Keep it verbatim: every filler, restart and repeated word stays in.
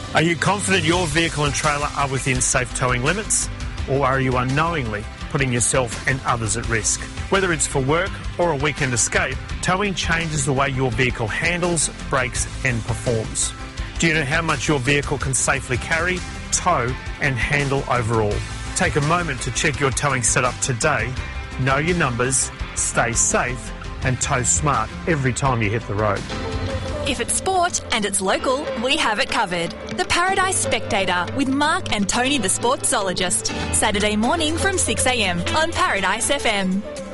Are you confident your vehicle and trailer are within safe towing limits? Or are you unknowingly putting yourself and others at risk? Whether it's for work or a weekend escape, towing changes the way your vehicle handles, brakes and performs. Do you know how much your vehicle can safely carry, tow and handle overall? Take a moment to check your towing setup today. Know your numbers, stay safe and tow smart every time you hit the road. If it's sport and it's local, we have it covered. The Paradise Spectator with Mark and Tony the Sportsologist. Saturday morning from six a m on Paradise F M.